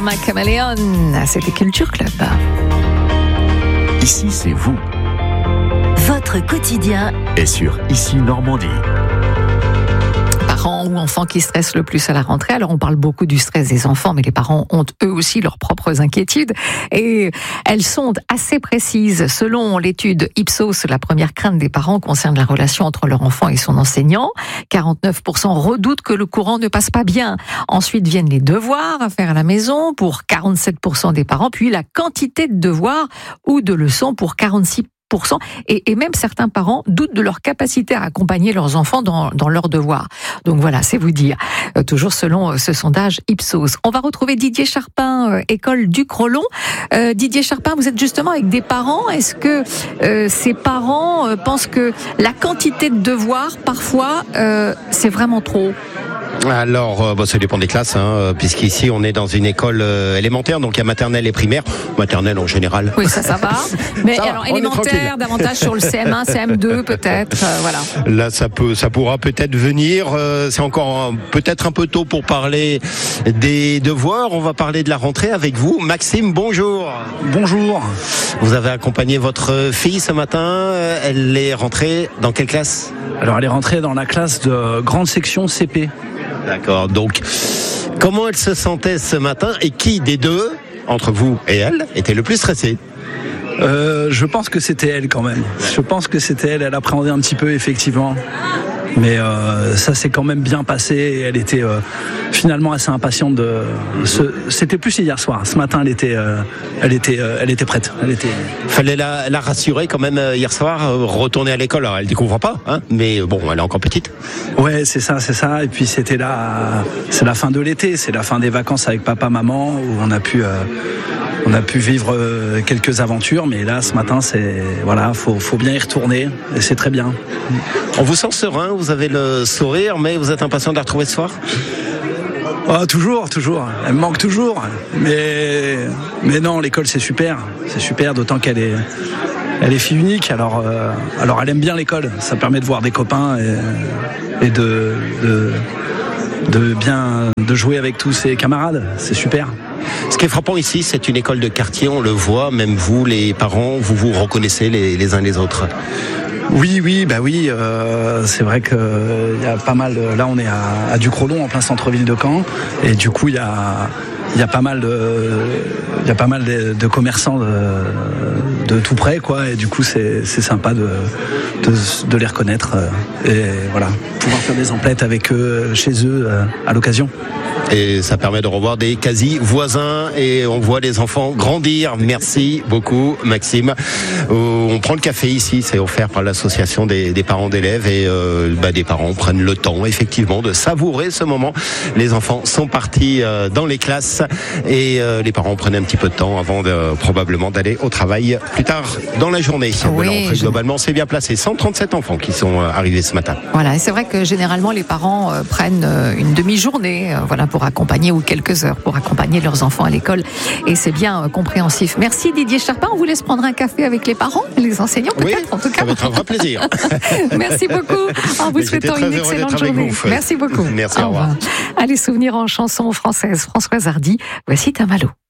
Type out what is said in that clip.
Karma Chameleon, c'était Culture Club. Ici, c'est vous. Votre quotidien Et sur Ici Normandie. Parents ou enfants qui stressent le plus à la rentrée. Alors on parle beaucoup du stress des enfants, mais les parents ont eux aussi leurs propres inquiétudes et elles sont assez précises. Selon l'étude Ipsos, la première crainte des parents concerne la relation entre leur enfant et son enseignant. 49% redoutent que le courant ne passe pas bien. Ensuite viennent les devoirs à faire à la maison pour 47% des parents, puis la quantité de devoirs ou de leçons pour 46%. Et même certains parents doutent de leur capacité à accompagner leurs enfants dans leurs devoirs. Donc voilà, c'est vous dire. Toujours selon ce sondage Ipsos. On va retrouver Didier Charpin, école du Crolon. Didier Charpin, vous êtes justement avec des parents. Est-ce que ces parents pensent que la quantité de devoirs, parfois, c'est vraiment trop ? Alors, ça dépend des classes, puisqu'ici on est dans une école élémentaire, donc il y a maternelle et primaire, maternelle en général. Oui, ça va. Mais ça alors va, élémentaire, davantage sur le CM1, CM2 peut-être, voilà. Là, ça pourra peut-être venir. C'est encore peut-être un peu tôt pour parler des devoirs. On va parler de la rentrée avec vous, Maxime. Bonjour. Bonjour. Vous avez accompagné votre fille ce matin. Elle est rentrée dans quelle classe ? Alors elle est rentrée dans la classe de grande section CP. D'accord, donc comment elle se sentait ce matin et qui des deux, entre vous et elle, était le plus stressé ? Je pense que c'était elle quand même. Je pense que c'était elle. Elle appréhendait un petit peu effectivement. Mais ça s'est quand même bien passé et elle était finalement assez impatiente C'était plus hier soir. Ce matin, elle était prête. Fallait la rassurer quand même hier soir, retourner à l'école. Alors, elle découvre pas, mais bon, elle est encore petite. Ouais, c'est ça. Et puis c'est la fin de l'été, c'est la fin des vacances avec papa, maman, où on a pu vivre quelques aventures, mais là, ce matin, faut bien y retourner, et c'est très bien. On vous sent serein, vous avez le sourire, mais vous êtes impatient de la retrouver ce soir ? Toujours. Elle me manque toujours, mais non, l'école c'est super, d'autant qu'elle est fille unique. Alors elle aime bien l'école, ça permet de voir des copains et de jouer avec tous ses camarades, c'est super. Ce qui est frappant ici, c'est une école de quartier, on le voit, même vous, les parents, vous reconnaissez les uns les autres. Oui, c'est vrai qu'il y a pas mal. Là, on est à Ducrolon, en plein centre-ville de Caen, et du coup, il y a pas mal de commerçants de tout près, quoi. Et du coup, c'est sympa de les reconnaître et voilà, pouvoir faire des emplettes avec eux chez eux à l'occasion. Et ça permet de revoir des quasi-voisins et on voit les enfants grandir. Merci beaucoup, Maxime. On prend le café ici, c'est offert par l'association des parents d'élèves et des parents prennent le temps, effectivement, de savourer ce moment. Les enfants sont partis dans les classes et les parents prennent un petit peu de temps avant probablement d'aller au travail plus tard dans la journée. Oui, Globalement, c'est bien placé. 137 enfants qui sont arrivés ce matin. Voilà, et c'est vrai que généralement les parents prennent une demi-journée, pour accompagner, ou quelques heures pour accompagner leurs enfants à l'école, et c'est bien compréhensif. Merci Didier Charpin, on vous laisse prendre un café avec les parents, les enseignants peut-être, en tout cas. Ça va être un vrai plaisir. Merci beaucoup, en vous souhaitant une excellente journée. Merci beaucoup. Merci, au revoir. Allez, souvenirs en chanson française, Françoise Hardy, voici Tamalo.